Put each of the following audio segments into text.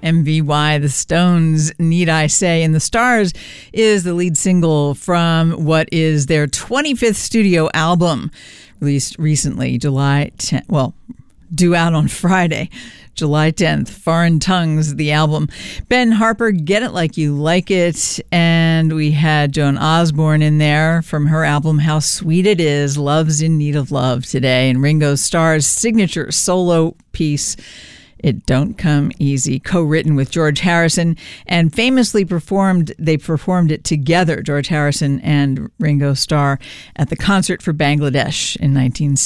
MVY, The Stones, Need I Say. And The Stars is the lead single from what is their 25th studio album, released recently, July 10th. Well, due out on Friday, July 10th. Foreign Tongues, the album. Ben Harper, Get It Like You Like It. And we had Joan Osborne in there from her album How Sweet It Is, Love's in Need of Love today. And Ringo Starr's signature solo piece, It Don't Come Easy, co-written with George Harrison and famously performed it together, George Harrison and Ringo Starr, at the Concert for Bangladesh in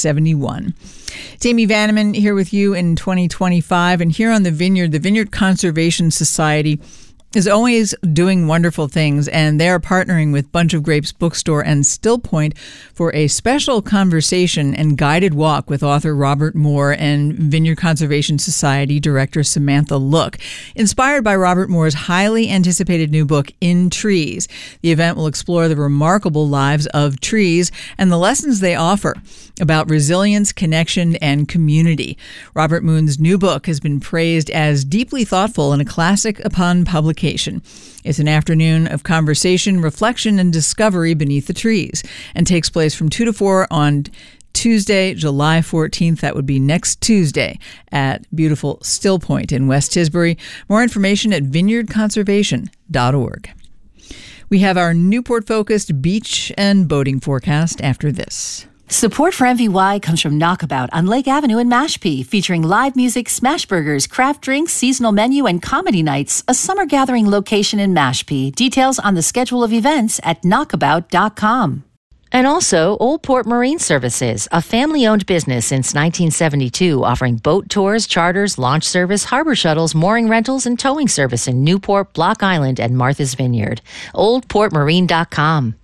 1971. It's Amy Vanneman here with you in 2025, and here on The Vineyard Conservation Society is always doing wonderful things, and they're partnering with Bunch of Grapes Bookstore and Still Point for a special conversation and guided walk with author Robert Moore and Vineyard Conservation Society Director Samantha Look. Inspired by Robert Moore's highly anticipated new book, In Trees, the event will explore the remarkable lives of trees and the lessons they offer about resilience, connection, and community. Robert Moore's new book has been praised as deeply thoughtful and a classic upon publication. It's an afternoon of conversation, reflection, and discovery beneath the trees, and takes place from 2 to 4 on Tuesday, July 14th. That would be next Tuesday at beautiful Still Point in West Tisbury. More information at vineyardconservation.org. We have our Newport-focused beach and boating forecast after this. Support for MVY comes from Knockabout on Lake Avenue in Mashpee, featuring live music, smash burgers, craft drinks, seasonal menu, and comedy nights, a summer gathering location in Mashpee. Details on the schedule of events at knockabout.com. And also, Old Port Marine Services, a family-owned business since 1972, offering boat tours, charters, launch service, harbor shuttles, mooring rentals, and towing service in Newport, Block Island, and Martha's Vineyard. OldPortMarine.com.